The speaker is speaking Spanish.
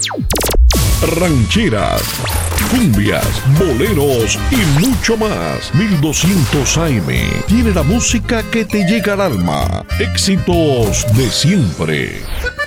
Rancheras, cumbias, boleros y mucho más. 1200 AM tiene la música que te llega al alma. Éxitos de siempre.